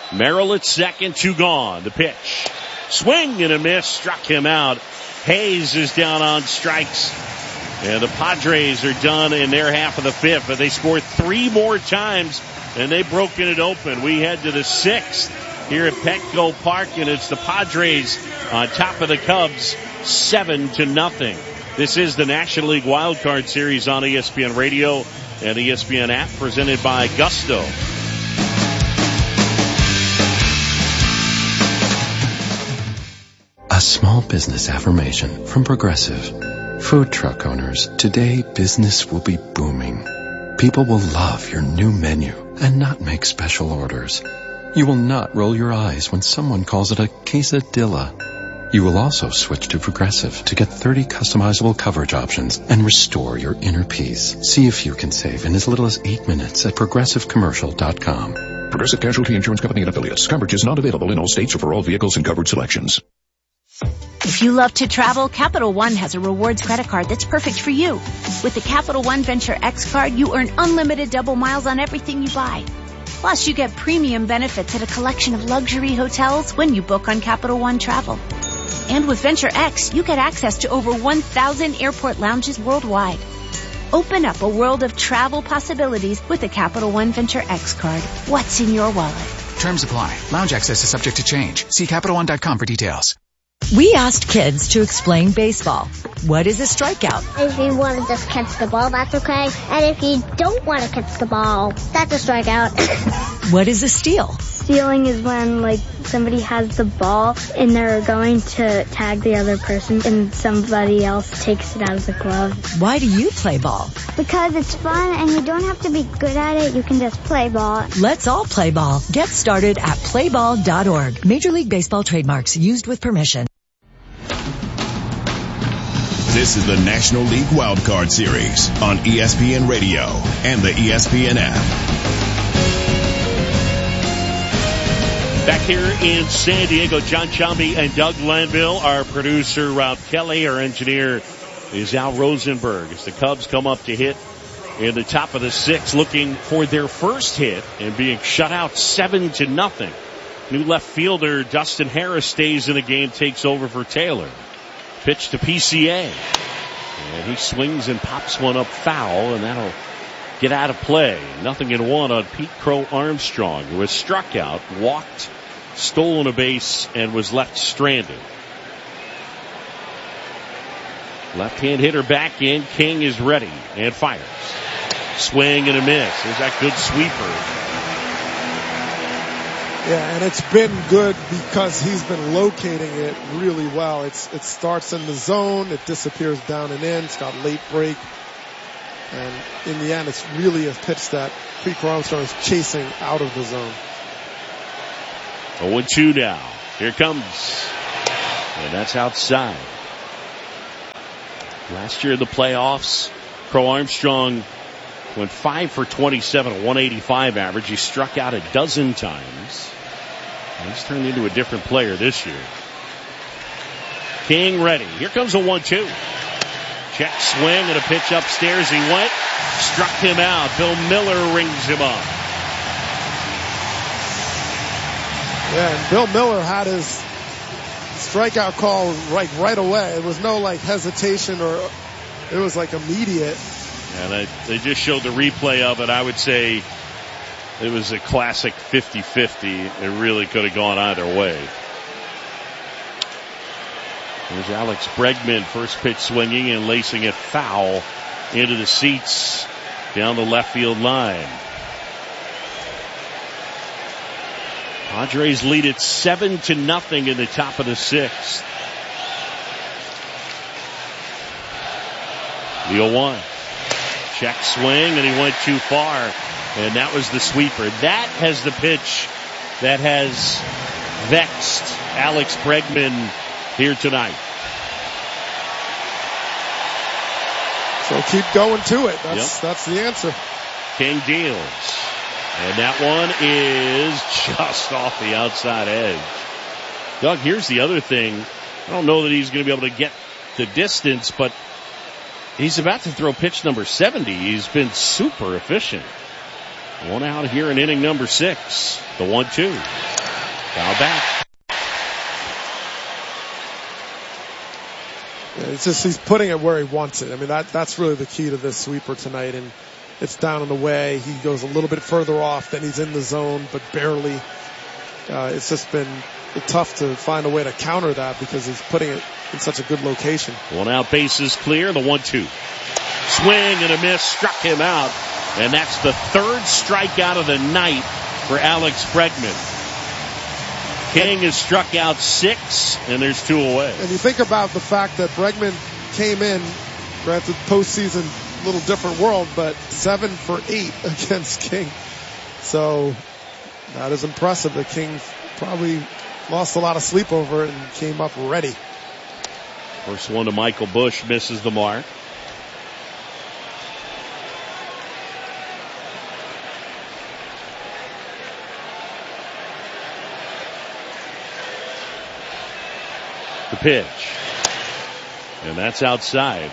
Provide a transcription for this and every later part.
Merrill at second, 2 gone. The pitch. Swing and a miss. Struck him out. Hayes is down on strikes. And the Padres are done in their half of the 5th. But they scored 3 more times, and they've broken it open. We head to the 6th here at Petco Park, and it's the Padres on top of the Cubs, 7-0. This is the National League Wild Card Series on ESPN Radio and ESPN app, presented by Gusto. A small business affirmation from Progressive. Food truck owners, today business will be booming. People will love your new menu and not make special orders. You will not roll your eyes when someone calls it a quesadilla. You will also switch to Progressive to get 30 customizable coverage options and restore your inner peace. See if you can save in as little as 8 minutes at ProgressiveCommercial.com. Progressive Casualty Insurance Company and Affiliates. Coverage is not available in all states or for all vehicles and covered selections. If you love to travel, Capital One has a rewards credit card that's perfect for you. With the Capital One Venture X card, you earn unlimited double miles on everything you buy. Plus, you get premium benefits at a collection of luxury hotels when you book on Capital One Travel. And with Venture X, you get access to over 1,000 airport lounges worldwide. Open up a world of travel possibilities with the Capital One Venture X card. What's in your wallet? Terms apply. Lounge access is subject to change. See CapitalOne.com for details. We asked kids to explain baseball. What is a strikeout? If you want to just catch the ball, that's okay. And if you don't want to catch the ball, that's a strikeout. What is a steal? Stealing is when, somebody has the ball and they're going to tag the other person and somebody else takes it out of the glove. Why do you play ball? Because it's fun and you don't have to be good at it. You can just play ball. Let's all play ball. Get started at playball.org. Major League Baseball trademarks used with permission. This is the National League Wildcard Series on ESPN Radio and the ESPN app. Back here in San Diego, John Chambie and Doug Lanville, our producer Rob Kelly, our engineer is Al Rosenberg. As the Cubs come up to hit in the top of the 6th, looking for their first hit and being shut out 7-0. New left fielder Dustin Harris stays in the game, takes over for Taylor. Pitch to PCA. And he swings and pops one up foul, and that'll get out of play. 0-1 on Pete Crow Armstrong, who was struck out, walked, stolen a base, and was left stranded. Left-hand hitter back in. King is ready and fires. Swing and a miss. There's that good sweeper. Yeah, and it's been good because he's been locating it really well. It starts in the zone. It disappears down and in. It's got late break. And in the end, it's really a pitch that Pete Crow Armstrong is chasing out of the zone. 0-2 now. Here comes. And that's outside. Last year in the playoffs, Crow Armstrong went 5 for 27, a 185 average. He struck out a dozen times. And he's turned into a different player this year. King ready. Here comes a 1-2. Check swing and a pitch upstairs. He went, struck him out. Bill Miller rings him up. Yeah, and Bill Miller had his strikeout call right away. It was no hesitation, or it was immediate. And they just showed the replay of it. I would say it was a classic 50-50. It really could have gone either way. There's Alex Bregman, first pitch swinging and lacing it foul into the seats down the left field line. Padres lead it 7-0 in the top of the 6th. The 0-1. Check swing, and he went too far. And that was the sweeper. That has the pitch that has vexed Alex Bregman here tonight. So keep going to it. That's the answer. King deals. And that one is just off the outside edge. Doug, here's the other thing. I don't know that he's going to be able to get the distance, but he's about to throw pitch number 70. He's been super efficient. One out here in inning number 6. The 1-2. Foul back. Yeah, it's just he's putting it where he wants it. I mean, that's really the key to this sweeper tonight. And it's down and away. He goes a little bit further off, then he's in the zone, but barely. It's just been tough to find a way to counter that because he's putting it in such a good location. One out, bases clear, the 1-2. Swing and a miss, struck him out. And that's the third strikeout of the night for Alex Bregman. King has struck out 6, and there's 2 away. And you think about the fact that Bregman came in, granted postseason, a little different world, but 7 for 8 against King. So that is impressive. The King probably lost a lot of sleep over it and came up ready. First one to Michael Busch, misses the mark. The pitch. And that's outside.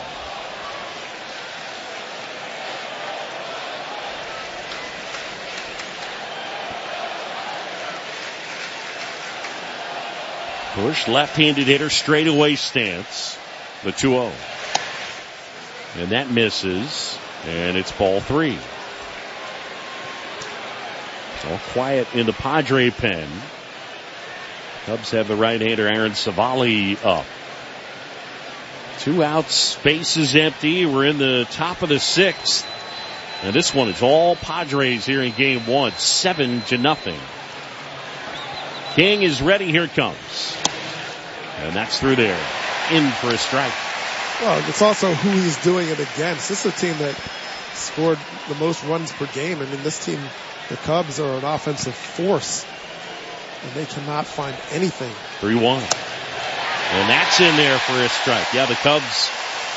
Busch, left-handed hitter, straightaway stance. The 2-0. And that misses. And it's ball 3. It's all quiet in the Padre pen. Cubs have the right-hander Aaron Savali up. 2 outs, base is empty. We're in the top of the 6th. And this one is all Padres here in game 1, 7-0. King is ready. Here it comes. And that's through there. In for a strike. Well, it's also who he's doing it against. This is a team that scored the most runs per game. I mean, this team, the Cubs, are an offensive force. And they cannot find anything. 3-1. And that's in there for a strike. Yeah, the Cubs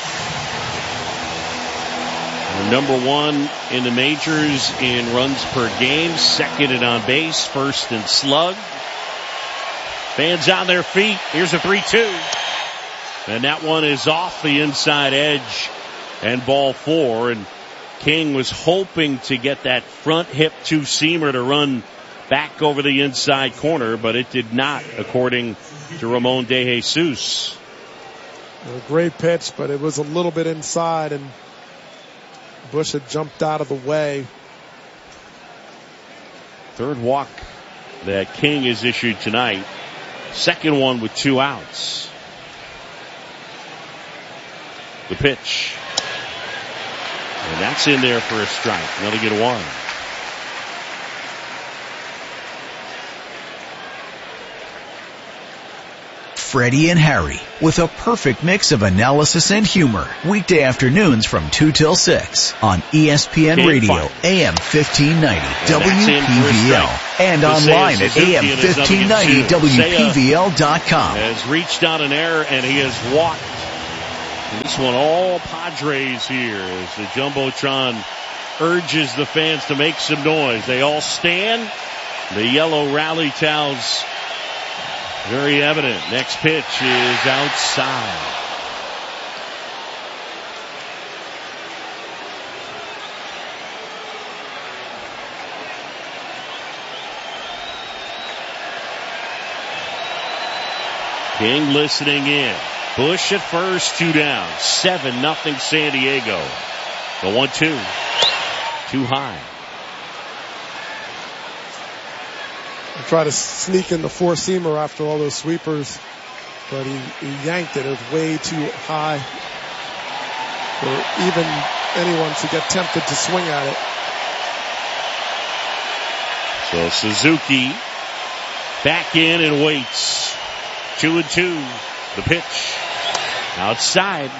are number 1 in the majors in runs per game, second in on base, first in slug. Fans on their feet. Here's a 3-2. And that one is off the inside edge and ball 4. And King was hoping to get that front hip 2-seamer to run back over the inside corner, but it did not, according to Ramon De Jesus. A great pitch, but it was a little bit inside, and Busch had jumped out of the way. Third walk that King has issued tonight. Second one with 2 outs. The pitch. And that's in there for a strike. Another get 1. Freddie and Harry, with a perfect mix of analysis and humor. Weekday afternoons from 2 till 6 on ESPN Radio, AM 1590, WPVL, and online at AM1590WPVL.com. Has reached on an error, and he has walked. This one all Padres here as the Jumbotron urges the fans to make some noise. They all stand. The yellow rally towels very evident. Next pitch is outside. King listening in. Busch at first, 2 down. 7-0 San Diego. The 1-2. Too high. Try to sneak in the 4-seamer after all those sweepers, but he yanked it. It was way too high for even anyone to get tempted to swing at it. So Suzuki back in and waits. 2-2. The pitch outside.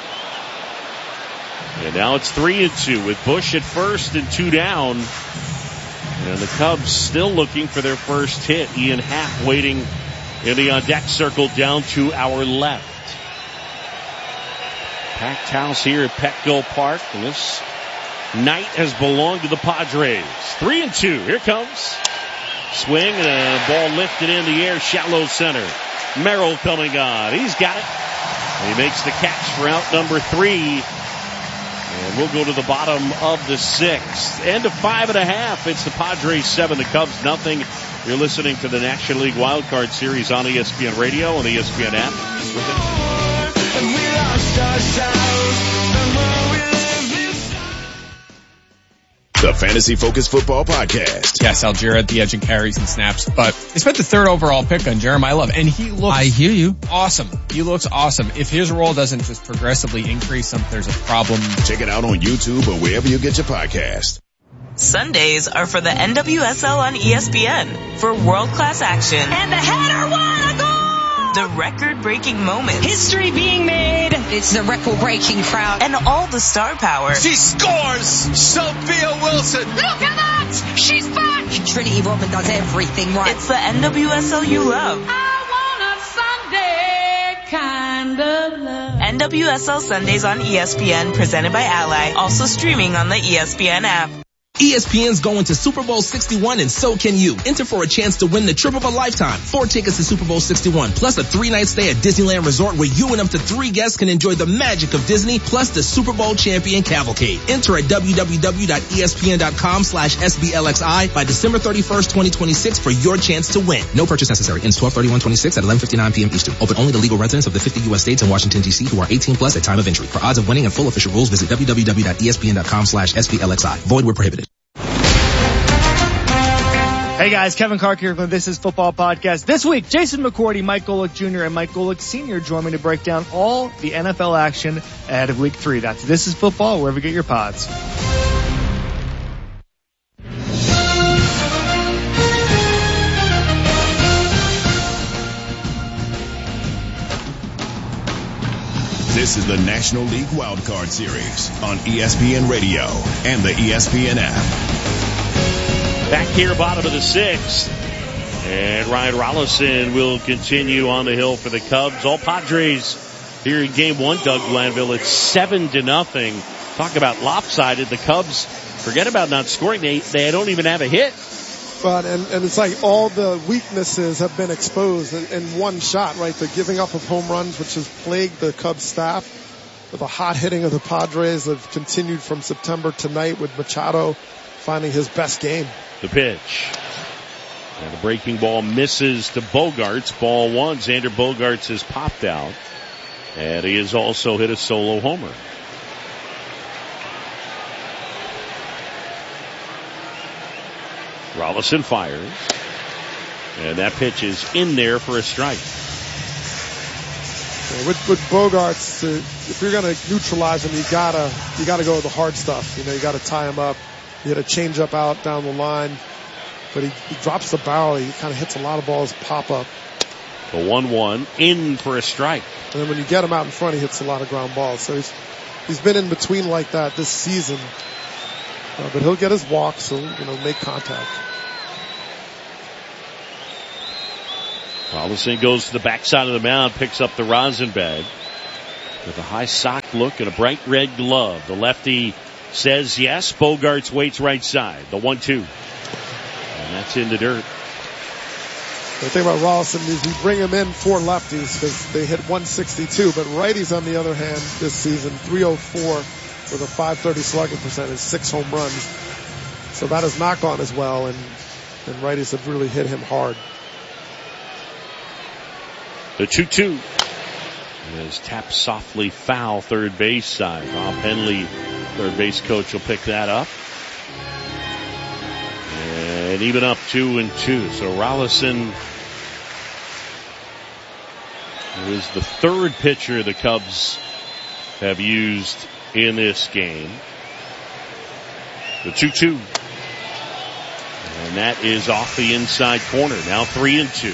And now it's 3-2 with Busch at first and 2 down. And the Cubs still looking for their first hit. Ian Happ waiting in the on-deck circle down to our left. Packed house here at Petco Park. And this night has belonged to the Padres. 3-2. Here comes. Swing and a ball lifted in the air. Shallow center. Merrill coming on. He's got it. And he makes the catch for out number 3. And we'll go to the bottom of the 6th. End of 5.5. It's the Padres 7, the Cubs nothing. You're listening to the National League Wildcard Series on ESPN Radio and the ESPN app. The Fantasy Focus Football Podcast. Yes, Algier at the edge and carries and snaps, but they spent the 3rd overall pick on Jeremiah Love, and he looks I hear you. Awesome. He looks awesome. If his role doesn't just progressively increase, there's a problem. Check it out on YouTube or wherever you get your podcast. Sundays are for the NWSL on ESPN for world-class action. And the header won a goal! The record-breaking moments. History being made. It's the record-breaking crowd. And all the star power. She scores! Sophia Wilson! Look at that! She's back! Trinity Rodman does everything right. It's the NWSL you love. I want a Sunday kind of love. NWSL Sundays on ESPN, presented by Ally. Also streaming on the ESPN app. ESPN's going to Super Bowl 61 and so can you. Enter for a chance to win the trip of a lifetime. 4 tickets to Super Bowl 61 plus a 3-night stay at Disneyland Resort where you and up to 3 guests can enjoy the magic of Disney plus the Super Bowl champion cavalcade. Enter at www.espn.com/SBLXI by December 31st, 2026 for your chance to win. No purchase necessary. Ends 12/31/26 at 11:59 p.m. Eastern. Open only to legal residents of the 50 U.S. states and Washington, D.C. who are 18 plus at time of entry. For odds of winning and full official rules, visit www.espn.com/SBLXI. Void where prohibited. Hey guys, Kevin Clark here from This Is Football Podcast. This week, Jason McCourty, Mike Golick Jr., and Mike Golick Sr. join me to break down all the NFL action ahead of Week 3. That's This Is Football, wherever you get your pods. This is the National League Wildcard Series on ESPN Radio and the ESPN app. Back here, bottom of the 6th. And Ryan Rollison will continue on the hill for the Cubs. All Padres here in Game 1, Doug Glanville. It's 7-0. Talk about lopsided. The Cubs, forget about not scoring. They don't even have a hit. But, and it's like all the weaknesses have been exposed in one shot, right? The giving up of home runs, which has plagued the Cubs staff. With the hot hitting of the Padres have continued from September to tonight with Machado finding his best game. The pitch. And the breaking ball misses to Bogaerts. Ball 1. Xander Bogaerts has popped out. And he has also hit a solo homer. Rollison fires. And that pitch is in there for a strike. Yeah, with Bogaerts, if you're going to neutralize him, you gotta go with the hard stuff. You gotta tie him up. He had a changeup out down the line, but he drops the barrel. He kind of hits a lot of balls pop up. The 1-1 in for a strike. And then when you get him out in front, he hits a lot of ground balls. So he's been in between like that this season. But he'll get his walks, so make contact. Rollison goes to the backside of the mound, picks up the rosin bag with a high sock look and a bright red glove. The lefty says yes. Bogaerts waits right side. The 1-2. And that's in the dirt. The thing about Rollison is we bring him in for lefties because they hit 162, but righties on the other hand this season, 304 with a .530 slugging percentage, 6 home runs. So that has not gone as well, and righties have really hit him hard. The 2-2 is tapped softly foul third base side. Rob Henley, third base coach, will pick that up. And even up 2-2. So Rollison is the third pitcher the Cubs have used in this game. The 2-2. And that is off the inside corner. Now 3-2.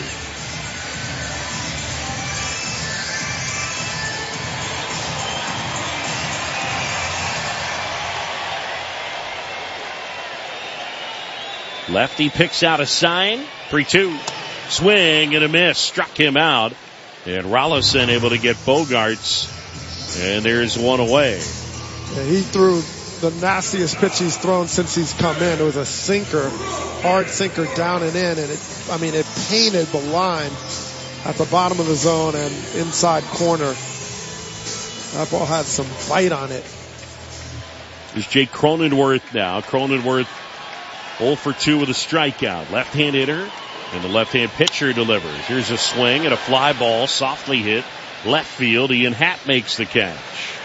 Lefty picks out a sign. 3-2. Swing and a miss. Struck him out. And Rollison able to get Bogaerts. And there's one away. Yeah, he threw the nastiest pitch he's thrown since he's come in. It was a sinker, hard sinker down and in. And it painted the line at the bottom of the zone and inside corner. That ball had some bite on it. There's Jake Cronenworth now. Cronenworth 0 for 2 with a strikeout. Left-hand hitter. And the left-hand pitcher delivers. Here's a swing and a fly ball softly hit left field. Ian Happ makes the catch.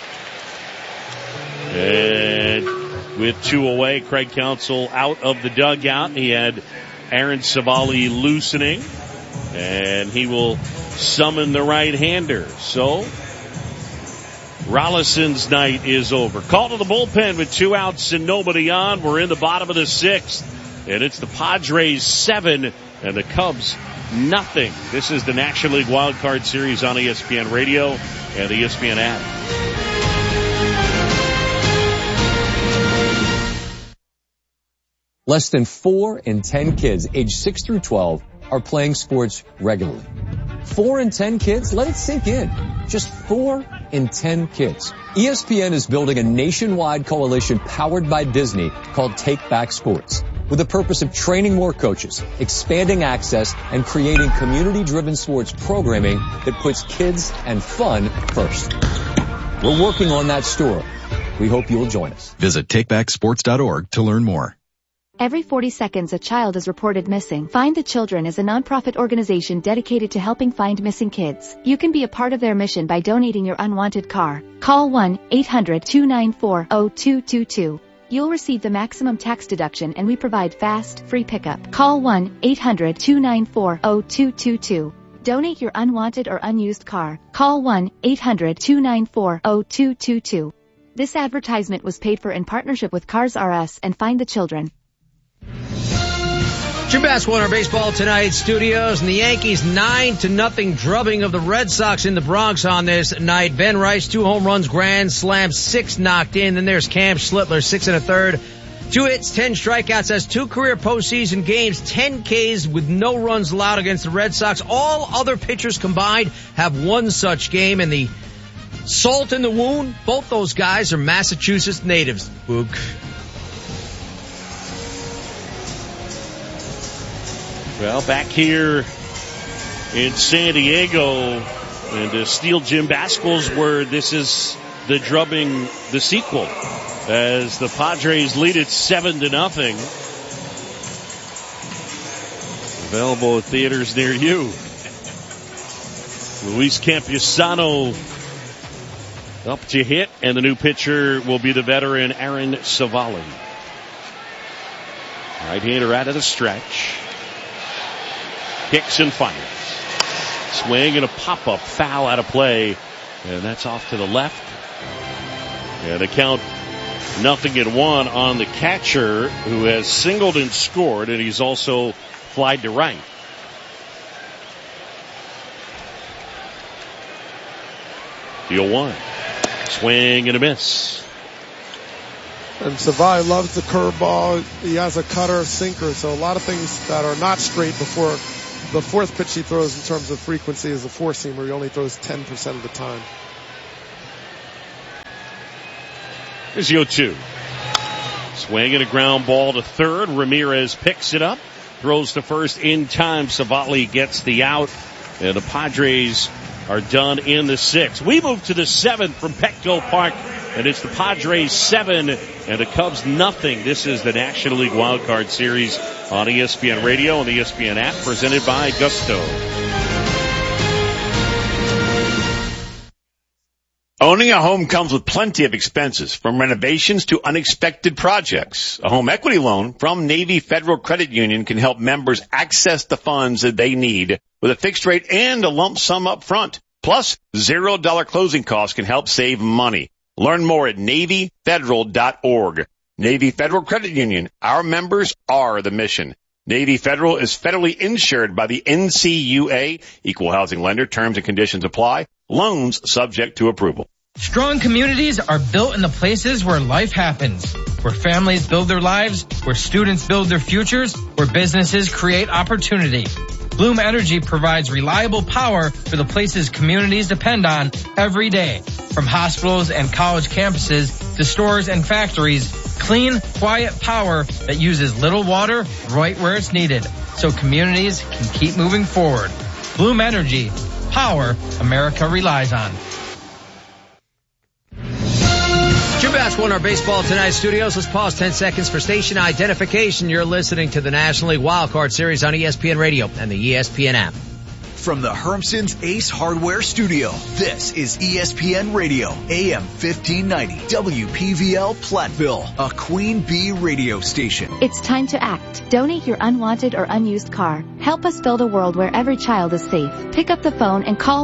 And with 2 away, Craig Counsell out of the dugout. He had Aaron Savali loosening, and he will summon the right-hander. So Rollison's night is over. Call to the bullpen with 2 outs and nobody on. We're in the bottom of the 6th, and it's the Padres 7 and the Cubs nothing. This is the National League Wild Card Series on ESPN Radio and the ESPN app. Less than 4 in 10 kids aged 6 through 12 are playing sports regularly. 4 in 10 kids? Let it sink in. Just 4 in 10 kids. ESPN is building a nationwide coalition powered by Disney called Take Back Sports, with the purpose of training more coaches, expanding access, and creating community-driven sports programming that puts kids and fun first. We're working on that story. We hope you'll join us. Visit takebacksports.org to learn more. Every 40 seconds, a child is reported missing. Find the Children is a nonprofit organization dedicated to helping find missing kids. You can be a part of their mission by donating your unwanted car. Call 1-800-294-0222. You'll receive the maximum tax deduction, and we provide fast, free pickup. Call 1-800-294-0222. Donate your unwanted or unused car. Call 1-800-294-0222. This advertisement was paid for in partnership with Cars R Us and Find the Children. Jim Bass won our baseball tonight studios, and the Yankees 9-0 drubbing of the Red Sox in the Bronx on this night. Ben Rice, 2 home runs, grand slam, 6 knocked in. Then there's Cam Schlittler, 6 1/3. 2 hits, 10 strikeouts, has 2 career postseason games, 10 Ks with no runs allowed against the Red Sox. All other pitchers combined have 1 such game, and the salt in the wound, both those guys are Massachusetts natives. Boog. Well, back here in San Diego, and to steal Jim Baskel's word, this is the drubbing, the sequel, as the Padres lead it 7-0. Available at theaters near you. Luis Campusano up to hit, and the new pitcher will be the veteran Aaron Savali. Right-hander out of the stretch. Kicks and fires. Swing and a pop-up, foul out of play, and that's off to the left. And the count 0-1 on the catcher, who has singled and scored, and he's also flied to right. Deal 1. Swing and a miss. And Savali loves the curveball. He has a cutter, sinker, so a lot of things that are not straight before the fourth pitch he throws in terms of frequency is a four-seamer. He only throws 10% of the time. Here's the 0-2. Swing and a ground ball to third. Ramirez picks it up, throws to first in time. Savali gets the out, and the Padres are done in the 6th. We move to the 7th from Petco Park, and it's the Padres 7 and the Cubs nothing. This is the National League Wild Card Series on ESPN Radio and the ESPN app, presented by Gusto. Owning a home comes with plenty of expenses, from renovations to unexpected projects. A home equity loan from Navy Federal Credit Union can help members access the funds that they need with a fixed rate and a lump sum up front. Plus, $0 closing costs can help save money. Learn more at NavyFederal.org. Navy Federal Credit Union. Our members are the mission. Navy Federal is federally insured by the NCUA. Equal housing lender. Terms and conditions apply. Loans subject to approval. Strong communities are built in the places where life happens, where families build their lives, where students build their futures, where businesses create opportunity. Bloom Energy provides reliable power for the places communities depend on every day. From hospitals and college campuses to stores and factories, clean, quiet power that uses little water right where it's needed, so communities can keep moving forward. Bloom Energy, power America relies on. Jim Bass Last one, our Baseball Tonight studios. Let's pause 10 seconds for station identification. You're listening to the National League Wildcard Series on ESPN Radio and the ESPN app. From the Hermson's Ace Hardware Studio, this is ESPN Radio, AM 1590, WPVL Platteville, a Queen Bee radio station. It's time to act. Donate your unwanted or unused car. Help us build a world where every child is safe. Pick up the phone and call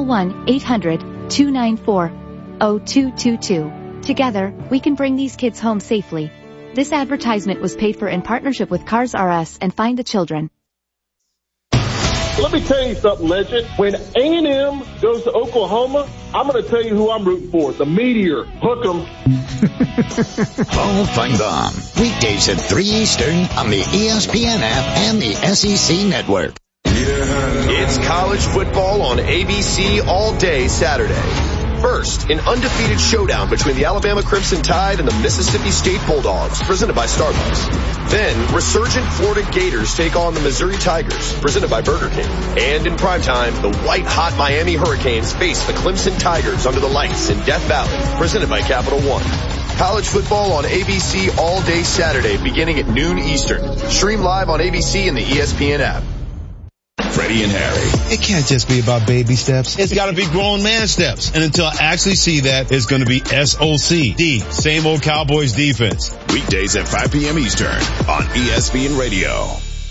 1-800-294-0222. Together, we can bring these kids home safely. This advertisement was paid for in partnership with Cars R Us and Find the Children. Let me tell you something, Legend. When A&M goes to Oklahoma, I'm going to tell you who I'm rooting for. The Meteor. Hook 'em. Paul Feinbaum. Weekdays at 3 Eastern on the ESPN app and the SEC Network. It's college football on ABC all day Saturday. First, an undefeated showdown between the Alabama Crimson Tide and the Mississippi State Bulldogs, presented by Starbucks. Then, resurgent Florida Gators take on the Missouri Tigers, presented by Burger King. And in primetime, the white-hot Miami Hurricanes face the Clemson Tigers under the lights in Death Valley, presented by Capital One. College football on ABC all day Saturday, beginning at noon Eastern. Stream live on ABC and the ESPN app. Freddie and Harry. It can't just be about baby steps. It's got to be grown man steps. And until I actually see that, it's going to be SOC. Same old Cowboys defense. Weekdays at 5 p.m. Eastern on ESPN Radio.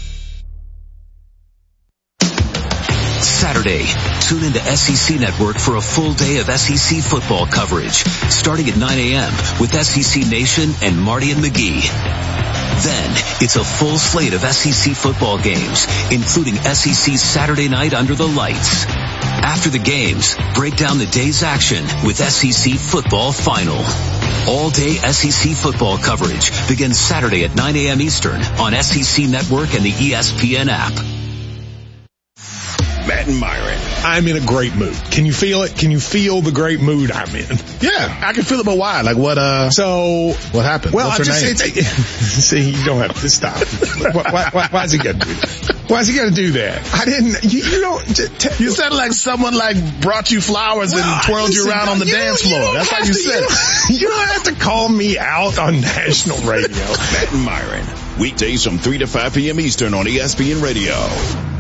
Saturday, tune into SEC Network for a full day of SEC football coverage, starting at 9 a.m. with SEC Nation and Marty and McGee. Then, it's a full slate of SEC football games, including SEC Saturday Night Under the Lights. After the games, break down the day's action with SEC Football Final. All-day SEC football coverage begins Saturday at 9 a.m. Eastern on SEC Network and the ESPN app. Matt and Myron. I'm in a great mood. Can you feel it? Can you feel the great mood I'm in? Yeah, I can feel it, but why? Like what, so what happened? Well, what's her name? See, you don't have to stop. Why's he got to do that? Why's he got to do that? I didn't, you don't, you said like someone like brought you flowers and twirled you around on the dance floor. That's how you said it. You don't have to call me out on national radio. Matt and Myron. Weekdays from 3 to 5 p.m. Eastern on ESPN Radio.